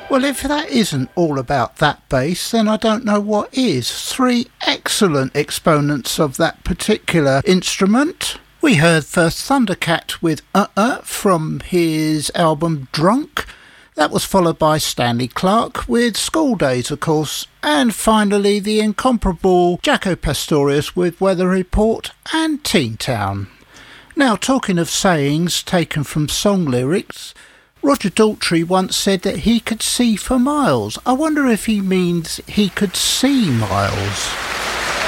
Well, if that isn't all about that bass, then I don't know what is. Three excellent exponents of that particular instrument. We heard first Thundercat with from his album Drunk. That was followed by Stanley Clarke with School Days, of course. And finally, the incomparable Jaco Pastorius with Weather Report and Teen Town. Now, talking of sayings taken from song lyrics, Roger Daltrey once said that he could see for miles. I wonder if he means he could see miles.